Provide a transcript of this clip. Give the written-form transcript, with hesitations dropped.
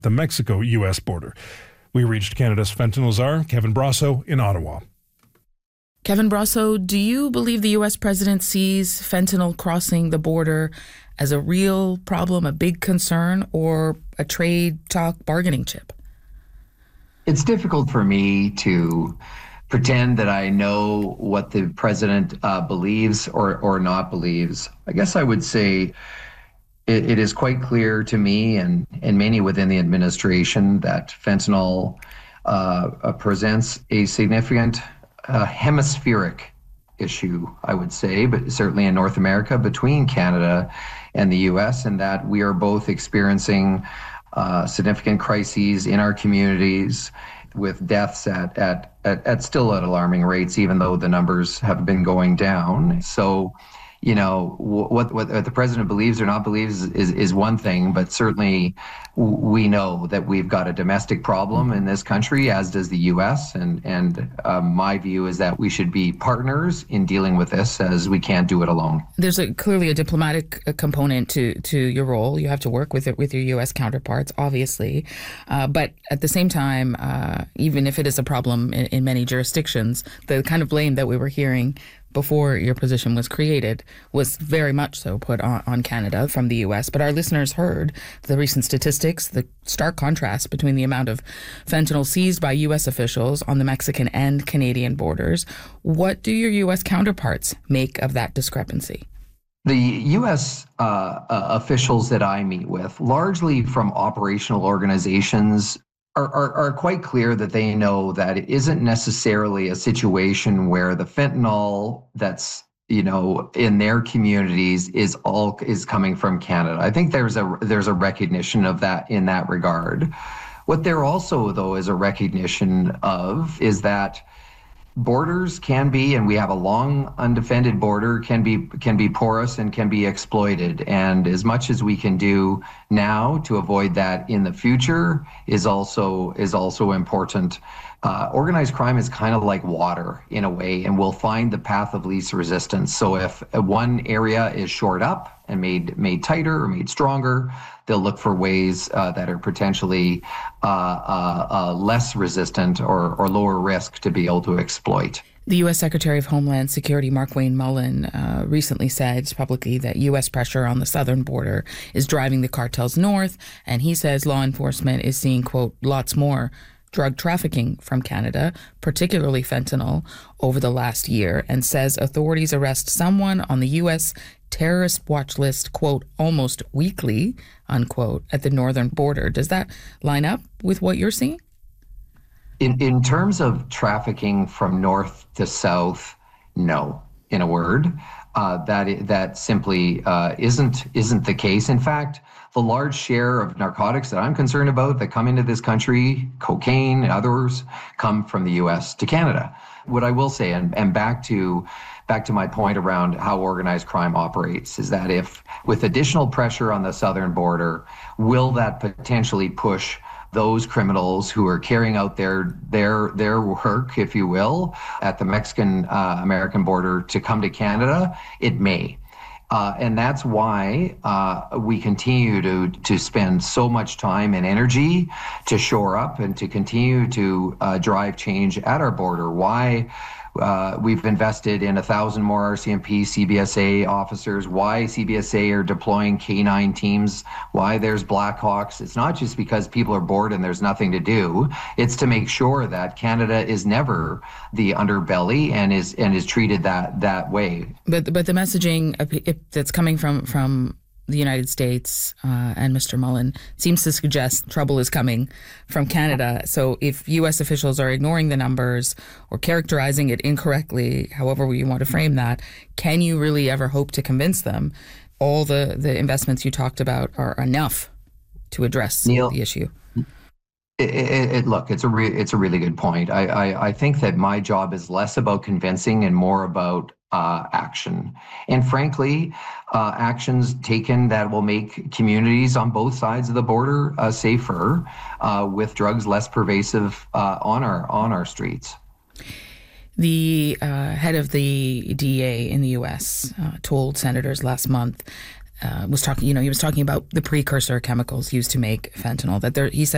the Mexico-U.S. border. We reached Canada's fentanyl czar, Kevin Brasso, in Ottawa. Kevin Brasso, do you believe the U.S. president sees fentanyl crossing the border as a real problem, a big concern, or a trade talk bargaining chip? It's difficult for me to pretend that I know what the president believes or not believes. I guess I would say it is quite clear to me and many within the administration that fentanyl presents a significant hemispheric issue, I would say, but certainly in North America between Canada and the U.S., and that we are both experiencing significant crises in our communities with deaths at still at alarming rates, even though the numbers have been going down. So, you know, what the president believes or not believes is one thing, but certainly we know that we've got a domestic problem in this country, as does the U.S. And my view is that we should be partners in dealing with this, as we can't do it alone. There's clearly a diplomatic component to your role. You have to work with your U.S. counterparts, obviously. But at the same time, even if it is a problem in many jurisdictions, the kind of blame that we were hearing before your position was created was very much so put on Canada from the U.S. But our listeners heard the recent statistics, the stark contrast between the amount of fentanyl seized by U.S. officials on the Mexican and Canadian borders. What do your U.S. counterparts make of that discrepancy? The U.S. Officials that I meet with, largely from operational organizations, are quite clear that they know that it isn't necessarily a situation where the fentanyl that's, you know, in their communities is coming from Canada. I think there's a recognition of that in that regard. What there also, though, is a recognition of is that borders can be, and we have a long undefended border, can be porous and can be exploited. And as much as we can do now to avoid that in the future is also important. Organized crime is kind of like water in a way, and will find the path of least resistance. So if one area is shored up and made tighter or made stronger, they'll look for ways that are potentially less resistant or lower risk to be able to exploit. The U.S. Secretary of Homeland Security, Markwayne Mullin, recently said publicly that U.S. pressure on the southern border is driving the cartels north, and he says law enforcement is seeing, quote, lots more drug trafficking from Canada, particularly fentanyl, over the last year, and says authorities arrest someone on the U.S. terrorist watch list, quote, almost weekly, unquote, at the northern border. Does that line up with what you're seeing? In terms of trafficking from north to south, no, in a word. That simply isn't the case. In fact, the large share of narcotics that I'm concerned about that come into this country, cocaine and others, come from the U.S. to Canada. What I will say, and back to my point around how organized crime operates, is that if with additional pressure on the southern border, will that potentially push those criminals who are carrying out their work, if you will, at the Mexican-American border to come to Canada? It may. And that's why we continue to spend so much time and energy to shore up and to continue to drive change at our border. Why we've invested in 1,000 more RCMP CBSA officers, why CBSA are deploying K9 teams, why there's Blackhawks. It's not just because people are bored and there's nothing to do. It's to make sure that Canada is never the underbelly and is treated that way. But the messaging that's coming from the United States and Mr. Mullin seems to suggest trouble is coming from Canada. So if U.S. officials are ignoring the numbers or characterizing it incorrectly, however you want to frame that, can you really ever hope to convince them all the investments you talked about are enough to address the issue? Look, it's a really good point. I think that my job is less about convincing and more about action. And frankly, actions taken that will make communities on both sides of the border safer, with drugs less pervasive on our streets. The head of the DEA in the U.S. Told senators last month, he was talking about the precursor chemicals used to make fentanyl, he said